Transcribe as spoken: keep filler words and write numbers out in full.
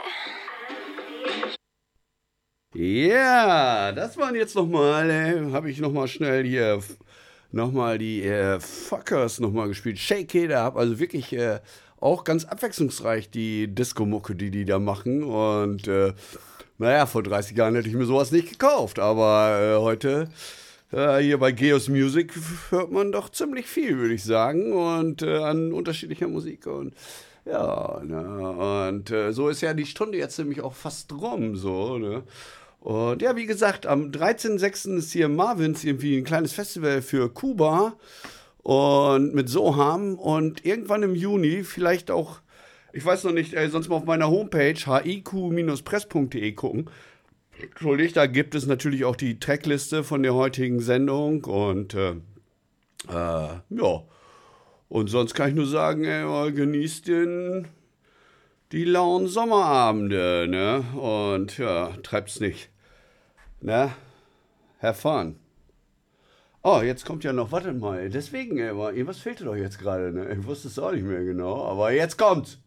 Ja, das waren jetzt nochmal, äh, habe ich nochmal schnell hier nochmal die äh, Fuckers nochmal gespielt. Shake It Up, also wirklich äh, auch ganz abwechslungsreich die Disco-Mucke, die die da machen. Und äh, naja, vor dreißig Jahren hätte ich mir sowas nicht gekauft, aber äh, heute äh, hier bei Geos Music hört man doch ziemlich viel, würde ich sagen, und äh, an unterschiedlicher Musik. Und ja, ne, und äh, so ist ja die Stunde jetzt nämlich auch fast rum, so, ne? Und ja, wie gesagt, am dreizehnten sechsten ist hier Marvins irgendwie ein kleines Festival für Kuba und mit Soham und irgendwann im Juni vielleicht auch, ich weiß noch nicht, ey, sonst mal auf meiner Homepage h i q press punkt d e gucken. Entschuldigt, da gibt es natürlich auch die Trackliste von der heutigen Sendung und äh, äh, ja, und sonst kann ich nur sagen, ey, genießt den, die lauen Sommerabende, ne? Und ja, treibt's nicht. Ne? Have fun. Oh, jetzt kommt ja noch, wartet mal, deswegen, ey, was fehlte doch jetzt gerade, ne? Ich wusste es auch nicht mehr genau, aber jetzt kommt's.